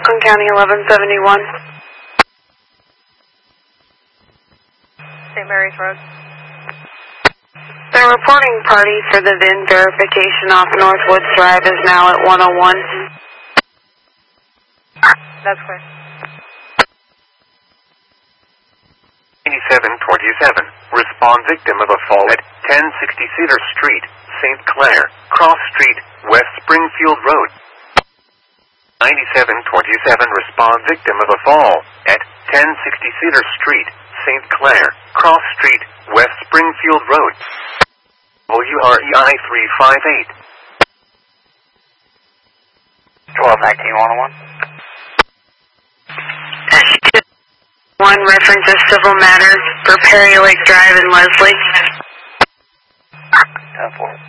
Oakland County 1171. St. Mary's Road. The reporting party for the VIN verification off Northwoods Drive is now at 101. That's clear. 8727. Respond victim of a fall at 1060 Cedar Street, St. Clair, Cross Street, West Springfield Road. 9727. Respond victim of a fall at 1060 Cedar Street, St. Clair, Cross Street, West Springfield Road. WREI 358. 1219-101. One reference a civil matter for Perry Lake Drive in Leslie. 10-4.